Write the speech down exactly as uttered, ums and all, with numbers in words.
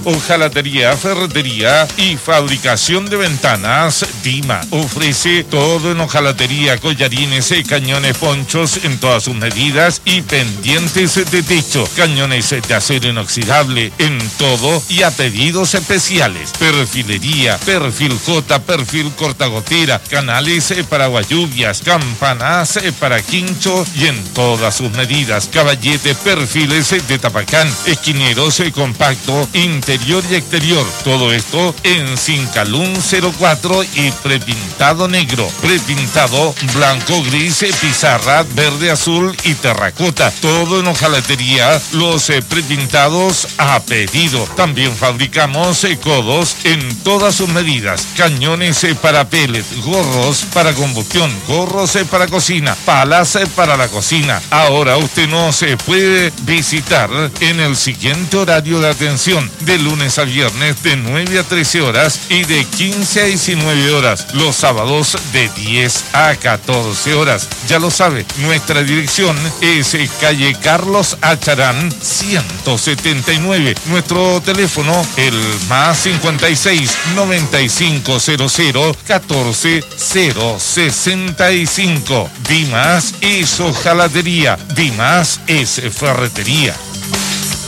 hojalatería, ferretería y fabricación de ventanas. Dima ofrece todo en hojalatería, collarines, cañones, ponchos en todas sus medidas y pendientes de techo, cañones de acero inoxidable en todo y a pedidos especiales. Perfilería, perfil J, perfil cortagotera, canales para agualluvias, campanas para quincho y en todas sus medidas. Caballete, perfiles de tapacán, esquineros compacto, interior y exterior. Todo esto en Cincalún cero cuatro y prepintado negro, prepintado blanco, gris, pizarra, verde, azul y terracota. Todo en hojalatería, los eh, prepintados a pedido. También fabricamos eh, codos en todas sus medidas, cañones eh, para pellet, gorros para combustión, gorros eh, para cocina, palas eh, para la cocina. Ahora usted nos eh, puede visitar en el siguiente horario de atención, de lunes a viernes de nueve a trece horas y de quince a diecinueve horas, los sábados de diez a catorce horas. Ya lo sabe, nuestra dirección es eh, calle Carlos Acharán ciento setenta y nueve. Nuestro teléfono, el más cincuenta y seis, noventa y cinco cero cero, catorce cero sesenta y cinco. Dimas es hojalatería, Dimas es ferretería.